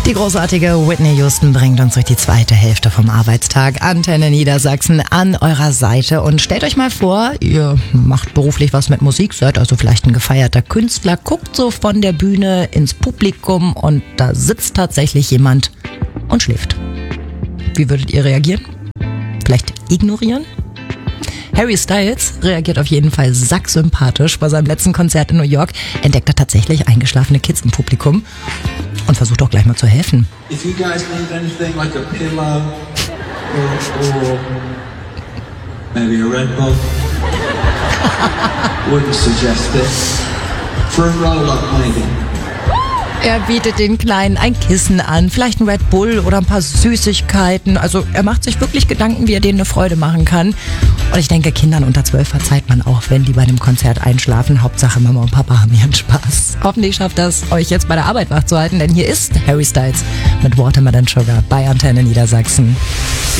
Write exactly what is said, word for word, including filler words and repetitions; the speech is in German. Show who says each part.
Speaker 1: Die großartige Whitney Houston bringt uns durch die zweite Hälfte vom Arbeitstag. Antenne Niedersachsen an eurer Seite. Und stellt euch mal vor, ihr macht beruflich was mit Musik, seid also vielleicht ein gefeierter Künstler, guckt so von der Bühne ins Publikum und da sitzt tatsächlich jemand und schläft. Wie würdet ihr reagieren? Vielleicht ignorieren? Harry Styles reagiert auf jeden Fall sacksympathisch. Bei seinem letzten Konzert in New York entdeckt er tatsächlich eingeschlafene Kids im Publikum und versucht auch gleich mal zu helfen.
Speaker 2: If you guys need anything like a pillow or, or maybe a Red Bull, wouldn't suggest it. For a roll-up maybe.
Speaker 1: Er bietet den Kleinen ein Kissen an, vielleicht ein Red Bull oder ein paar Süßigkeiten. Also er macht sich wirklich Gedanken, wie er denen eine Freude machen kann. Und ich denke, Kindern unter zwölf verzeiht man auch, wenn die bei dem Konzert einschlafen. Hauptsache Mama und Papa haben ihren Spaß. Hoffentlich schafft das, euch jetzt bei der Arbeit wach zu halten, denn hier ist Harry Styles mit Watermelon Sugar bei Antenne Niedersachsen.